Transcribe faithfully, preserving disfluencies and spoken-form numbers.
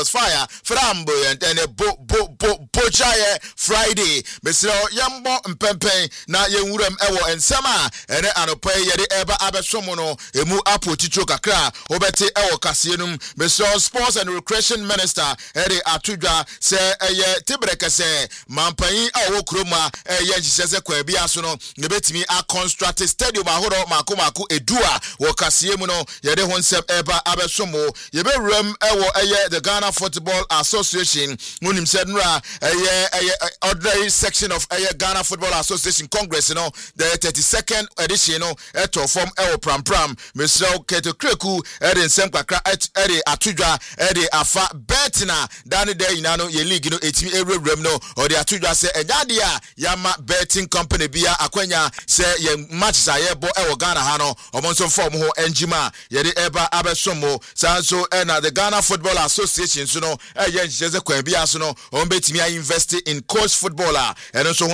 fire frambo and bo bo bo bochaye Friday mesro yambo mpempen na yenwuram ewo ensema ene anopa yede eba abesomo no emu apo ticho kakra obete ewo kaseanum mesro sports and recreation minister ere atudwa se eye tibrekese mampan awo kroma eye nhise kwa bia so no nebetimi a construct stadium ahoro mako mako edua wo kaseamu no yede honsem eba abesomo yebe ram ewo eye the Ghana Football Association munim said nra eye eye ordinary section of eye Ghana Football Association Congress you know the thirty-second edition you know eto form ewo pram pram Mister Keto Kreku ere nsem kakra ere atudwa ere afa betina dane dey ina no ye league no etimi ewrewrem no or the atudwa se enyade a yama betting company bia akwanya se ye matches aye bo ewo Ghana ha no omonso form ho enjima ye de eba abesomo sanso na the Ghana Football Association so no eye nheze kwan bia so no on betimi invest in coach footballer and so